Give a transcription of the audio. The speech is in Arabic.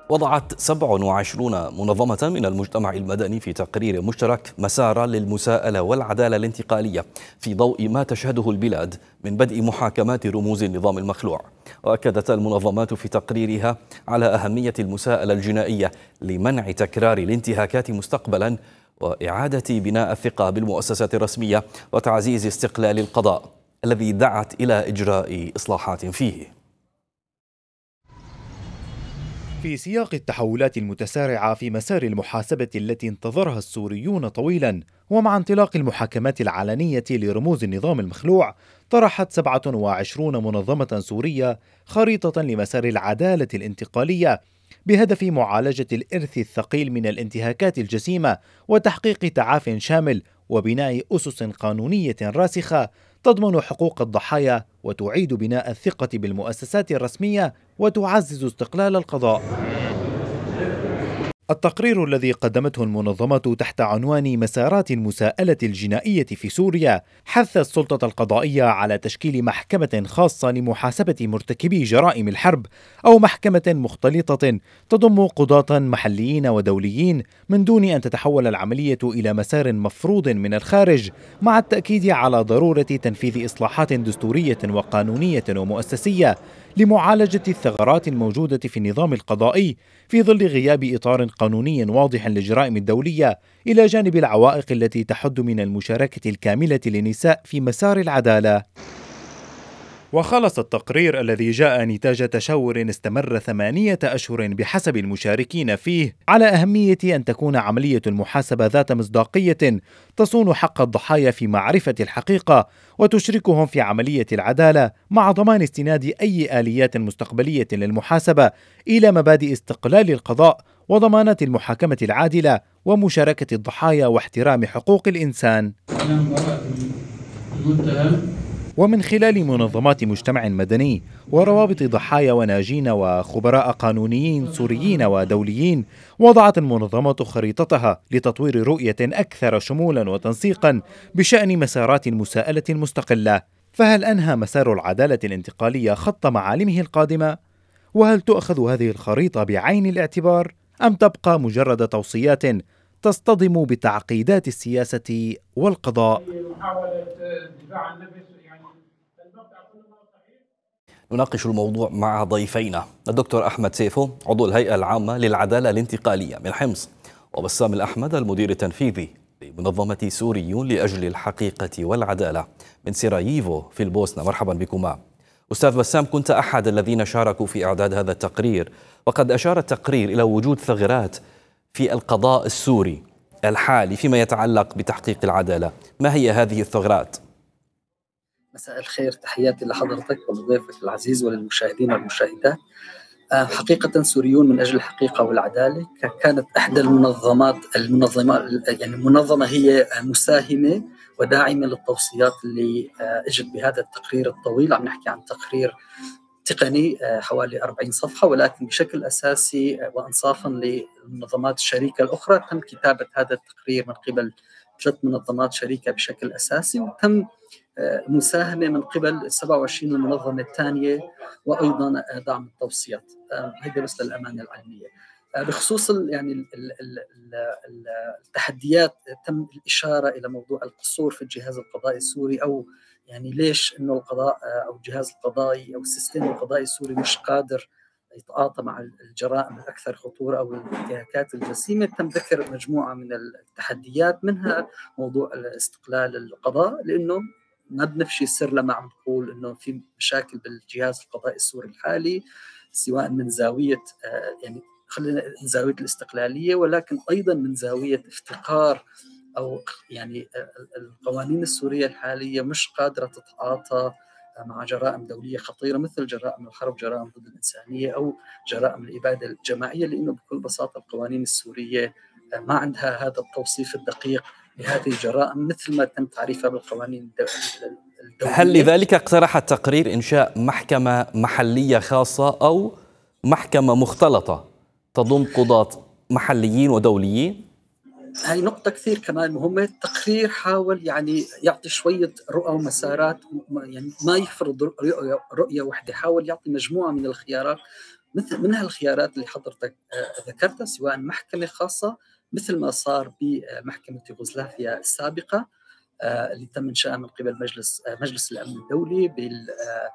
وضعت 27 منظمة من المجتمع المدني في تقرير مشترك مسارا للمساءلة والعدالة الانتقالية في ضوء ما تشهده البلاد من بدء محاكمات رموز النظام المخلوع. وأكدت المنظمات في تقريرها على أهمية المساءلة الجنائية لمنع تكرار الانتهاكات مستقبلا وإعادة بناء الثقة بالمؤسسات الرسمية وتعزيز استقلال القضاء الذي دعت إلى إجراء إصلاحات فيه. في سياق التحولات المتسارعة في مسار المحاسبة التي انتظرها السوريون طويلا، ومع انطلاق المحاكمات العلنية لرموز النظام المخلوع، طرحت 27 منظمة سورية خريطة لمسار العدالة الانتقالية بهدف معالجة الإرث الثقيل من الانتهاكات الجسيمة وتحقيق تعاف شامل وبناء أسس قانونية راسخة تضمن حقوق الضحايا وتعيد بناء الثقة بالمؤسسات الرسمية وتعزز استقلال القضاء. التقرير الذي قدمته المنظمة تحت عنوان مسارات المساءلة الجنائية في سوريا حث السلطة القضائية على تشكيل محكمة خاصة لمحاسبة مرتكبي جرائم الحرب أو محكمة مختلطة تضم قضاة محليين ودوليين من دون أن تتحول العملية إلى مسار مفروض من الخارج، مع التأكيد على ضرورة تنفيذ إصلاحات دستورية وقانونية ومؤسسية لمعالجة الثغرات الموجودة في النظام القضائي في ظل غياب إطار قانوني واضح للجرائم الدولية، إلى جانب العوائق التي تحد من المشاركة الكاملة للنساء في مسار العدالة. وخلص التقرير الذي جاء نتاج تشاور استمر 8 أشهر بحسب المشاركين فيه على أهمية أن تكون عملية المحاسبة ذات مصداقية تصون حق الضحايا في معرفة الحقيقة وتشركهم في عملية العدالة، مع ضمان استناد أي آليات مستقبلية للمحاسبة إلى مبادئ استقلال القضاء وضمانات المحاكمة العادلة ومشاركة الضحايا واحترام حقوق الإنسان. ومن خلال منظمات مجتمع مدني وروابط ضحايا وناجين وخبراء قانونيين سوريين ودوليين، وضعت المنظمة خريطتها لتطوير رؤية أكثر شمولا وتنسيقا بشأن مسارات المساءلة المستقلة. فهل أنهى مسار العدالة الانتقالية خط معالمه القادمة؟ وهل تؤخذ هذه الخريطة بعين الاعتبار أم تبقى مجرد توصيات تصطدم بتعقيدات السياسة والقضاء؟ نناقش الموضوع مع ضيفينا الدكتور أحمد سيفو عضو الهيئة العامة للعدالة الانتقالية من حمص، وبسام الأحمد المدير التنفيذي لمنظمة سوريون لأجل الحقيقة والعدالة من سراييفو في البوسنة. مرحبا بكما. أستاذ بسام، كنت أحد الذين شاركوا في إعداد هذا التقرير، وقد أشار التقرير إلى وجود ثغرات في القضاء السوري الحالي فيما يتعلق بتحقيق العدالة. ما هي هذه الثغرات؟ مساء الخير، تحياتي لحضرتك ولضيفك العزيز وللمشاهدين والمشاهدات. حقيقة سوريون من أجل الحقيقة والعدالة كانت إحدى المنظمة هي مساهمة وداعمة للتوصيات اللي اجت بهذا التقرير الطويل. عم نحكي عن تقرير تقني حوالي 40 صفحة، ولكن بشكل أساسي وأنصافا للمنظمات الشريكة الأخرى تم كتابة هذا التقرير من قبل 3 منظمات شريكة بشكل أساسي، وتم مساهمة من قبل 27 المنظمة الثانية وأيضا دعم التوصيات. هذا بس للأمانة العلمية. بخصوص التحديات، تم الإشارة إلى موضوع القصور في الجهاز القضائي السوري، أو يعني ليش إنه القضاء أو الجهاز القضائي أو السيستم القضائي السوري مش قادر يتعاطى مع الجرائم الأكثر خطورة أو الانتهاكات الجسيمة. تم ذكر مجموعة من التحديات، منها موضوع استقلال القضاء، لأنه ما بنفشي السر لما عم نقول إنه في مشاكل بالجهاز القضائي السوري الحالي، سواء من زاوية يعني خلينا من زاوية الاستقلالية، ولكن أيضا من زاوية افتقار أو يعني القوانين السورية الحالية مش قادرة تتعاطى مع جرائم دولية خطيرة مثل جرائم الحرب، جرائم ضد الإنسانية، أو جرائم الإبادة الجماعية، لأنه بكل بساطة القوانين السورية ما عندها هذا التوصيف الدقيق لهذه الجرائم مثل ما تم تعريفها بالقوانين الدولية. هل لذلك اقترح التقرير إنشاء محكمة محلية خاصة أو محكمة مختلطة تضم قضاة محليين ودوليين؟ هاي نقطة كثير كمان مهمة. التقرير حاول يعني يعطي شوية رؤى ومسارات، يعني ما يفرض رؤية واحدة، حاول يعطي مجموعة من الخيارات مثل منها الخيارات اللي حضرتك ذكرتها، سواء محكمة خاصة مثل ما صار بمحكمة يوغوسلافيا السابقة اللي تم إنشائها من قبل مجلس الأمن الدولي